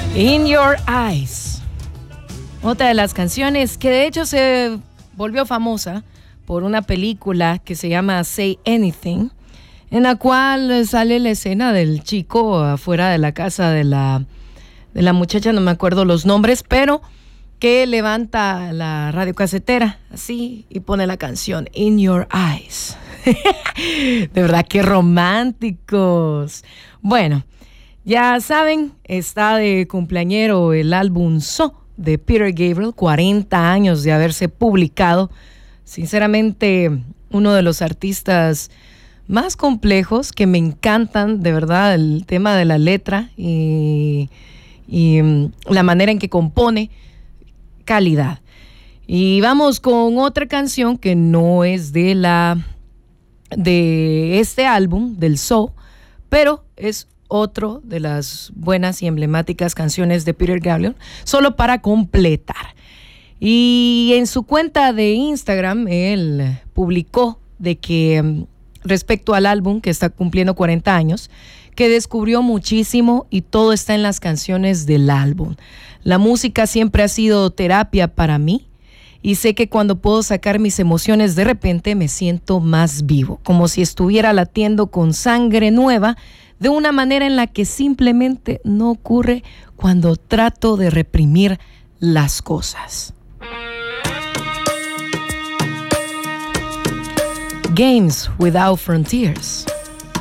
In Your Eyes. Otra de las canciones que de hecho se volvió famosa por una película que se llama Say Anything, en la cual sale la escena del chico afuera de la casa de la muchacha, no me acuerdo los nombres, pero que levanta la radiocasetera así y pone la canción In Your Eyes. De verdad, qué románticos. Bueno, ya saben, está de cumpleañero el álbum So de Peter Gabriel, 40 años de haberse publicado. Sinceramente, uno de los artistas más complejos que me encantan, de verdad, el tema de la letra y la manera en que compone, calidad. Y vamos con otra canción que no es de este álbum, del So, pero es otro de las buenas y emblemáticas canciones de Peter Gabriel, solo para completar. Y en su cuenta de Instagram, él publicó de que respecto al álbum que está cumpliendo 40 años, que descubrió muchísimo y todo está en las canciones del álbum. La música siempre ha sido terapia para mí y sé que cuando puedo sacar mis emociones de repente me siento más vivo, como si estuviera latiendo con sangre nueva, de una manera en la que simplemente no ocurre cuando trato de reprimir las cosas. Games Without Frontiers.